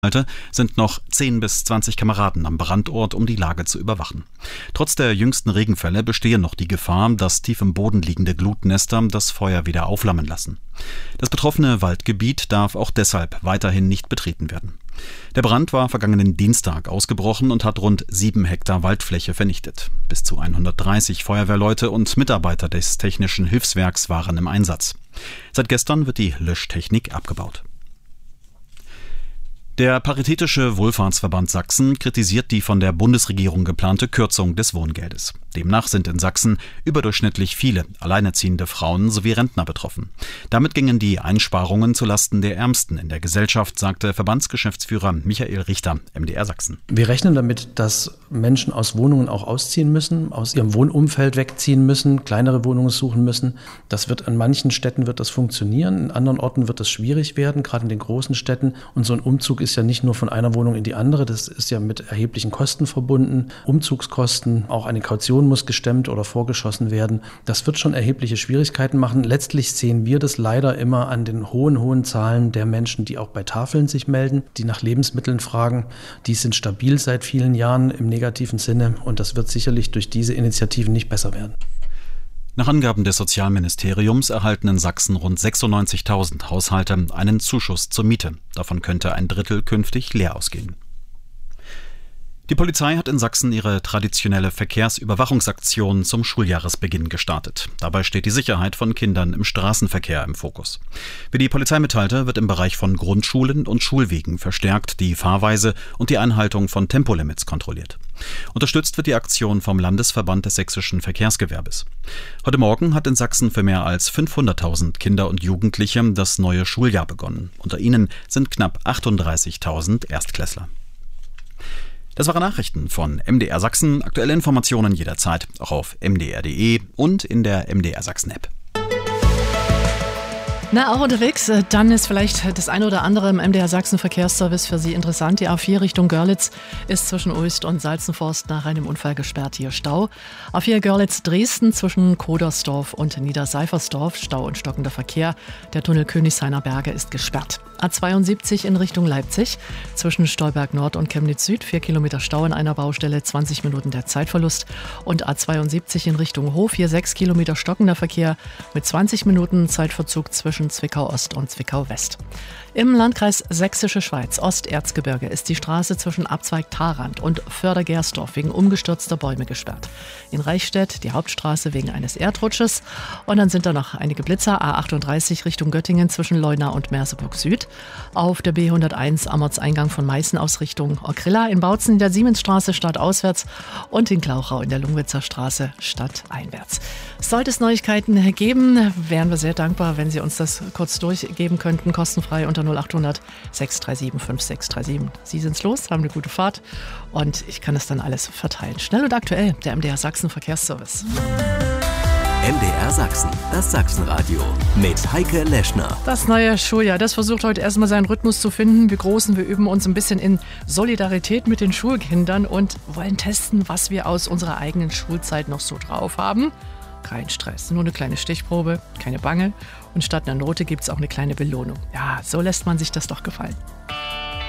sind noch 10 bis 20 Kameraden am Brandort, um die Lage zu überwachen. Trotz der jüngsten Regenfälle bestehe noch die Gefahr, dass tief im Boden liegende Glutnester das Feuer wieder aufflammen lassen. Das betroffene Waldgebiet darf auch deshalb weiterhin nicht betreten werden. Der Brand war vergangenen Dienstag ausgebrochen und hat rund 7 Hektar Waldfläche vernichtet. Bis zu 130 Feuerwehrleute und Mitarbeiter des Technischen Hilfswerks waren im Einsatz. Seit gestern wird die Löschtechnik abgebaut. Der Paritätische Wohlfahrtsverband Sachsen kritisiert die von der Bundesregierung geplante Kürzung des Wohngeldes. Demnach sind in Sachsen überdurchschnittlich viele alleinerziehende Frauen sowie Rentner betroffen. Damit gingen die Einsparungen zulasten der Ärmsten in der Gesellschaft, sagte Verbandsgeschäftsführer Michael Richter, MDR Sachsen. Wir rechnen damit, dass Menschen aus Wohnungen auch ausziehen müssen, aus ihrem Wohnumfeld wegziehen müssen, kleinere Wohnungen suchen müssen. In manchen Städten wird das funktionieren, in anderen Orten wird das schwierig werden, gerade in den großen Städten. Und so ein Umzug ist ja nicht nur von einer Wohnung in die andere, das ist ja mit erheblichen Kosten verbunden. Umzugskosten, auch eine Kaution muss gestemmt oder vorgeschossen werden. Das wird schon erhebliche Schwierigkeiten machen. Letztlich sehen wir das leider immer an den hohen Zahlen der Menschen, die auch bei Tafeln sich melden, die nach Lebensmitteln fragen. Die sind stabil seit vielen Jahren im negativen Sinne und das wird sicherlich durch diese Initiativen nicht besser werden. Nach Angaben des Sozialministeriums erhalten in Sachsen rund 96.000 Haushalte einen Zuschuss zur Miete. Davon könnte ein Drittel künftig leer ausgehen. Die Polizei hat in Sachsen ihre traditionelle Verkehrsüberwachungsaktion zum Schuljahresbeginn gestartet. Dabei steht die Sicherheit von Kindern im Straßenverkehr im Fokus. Wie die Polizei mitteilte, wird im Bereich von Grundschulen und Schulwegen verstärkt die Fahrweise und die Einhaltung von Tempolimits kontrolliert. Unterstützt wird die Aktion vom Landesverband des sächsischen Verkehrsgewerbes. Heute Morgen hat in Sachsen für mehr als 500.000 Kinder und Jugendliche das neue Schuljahr begonnen. Unter ihnen sind knapp 38.000 Erstklässler. Das waren Nachrichten von MDR Sachsen. Aktuelle Informationen jederzeit auch auf mdr.de und in der MDR Sachsen App. Na, auch unterwegs, dann ist vielleicht das eine oder andere im MDR Sachsen Verkehrsservice für Sie interessant. Die A4 Richtung Görlitz ist zwischen Oest und Salzenforst nach einem Unfall gesperrt. Hier Stau. A4 Görlitz-Dresden zwischen Kodersdorf und Niederseifersdorf. Stau und stockender Verkehr. Der Tunnel Königshainer Berge ist gesperrt. A72 in Richtung Leipzig zwischen Stolberg Nord und Chemnitz Süd. 4 Kilometer Stau in einer Baustelle, 20 Minuten der Zeitverlust. Und A72 in Richtung Hof. Hier 6 Kilometer stockender Verkehr mit 20 Minuten Zeitverzug zwischen Zwickau Ost und Zwickau West. Im Landkreis Sächsische Schweiz, Osterzgebirge, ist die Straße zwischen Abzweig Tharand und Förder-Gersdorf wegen umgestürzter Bäume gesperrt. In Reichstätt die Hauptstraße wegen eines Erdrutsches. Und dann sind da noch einige Blitzer. A38 Richtung Göttingen zwischen Leuna und Merseburg Süd. Auf der B101 am Ortseingang von Meißen aus Richtung Okrilla. In Bautzen in der Siemensstraße stadtauswärts und in Glauchau in der Lungwitzer Straße stadteinwärts. Sollte es Neuigkeiten geben, wären wir sehr dankbar, wenn Sie uns das kurz durchgeben könnten, kostenfrei unter 0800 637 5637. Sie sind's los, haben eine gute Fahrt und ich kann das dann alles verteilen. Schnell und aktuell, der MDR Sachsen Verkehrsservice. MDR Sachsen, das Sachsenradio mit Heike Leschner. Das neue Schuljahr, das versucht heute erstmal seinen Rhythmus zu finden. Wir Großen, wir üben uns ein bisschen in Solidarität mit den Schulkindern und wollen testen, was wir aus unserer eigenen Schulzeit noch so drauf haben. Kein Stress, nur eine kleine Stichprobe, keine Bange. Und statt einer Note gibt es auch eine kleine Belohnung. Ja, so lässt man sich das doch gefallen.